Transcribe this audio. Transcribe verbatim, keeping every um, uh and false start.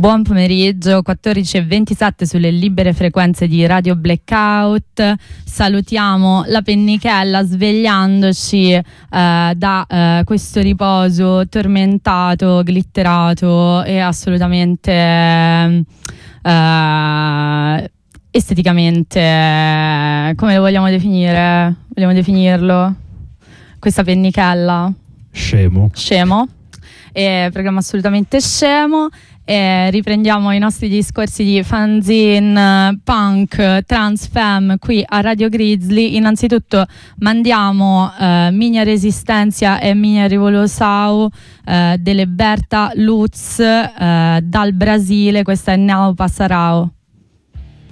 Buon pomeriggio, quattordici e ventisette sulle libere frequenze di Radio Blackout. Salutiamo la Pennichella svegliandoci eh, da eh, questo riposo tormentato, glitterato e assolutamente eh, esteticamente, eh, come lo vogliamo definire? Vogliamo definirlo? Questa Pennichella? Scemo. Scemo. È programma assolutamente scemo. E riprendiamo i nostri discorsi di fanzine, punk, trans femme qui a Radio Grizzly. Innanzitutto mandiamo eh, Minha Resistenza e Minha Rivolução eh, delle Berta Lutz eh, dal Brasile. Questa è Não Passarão.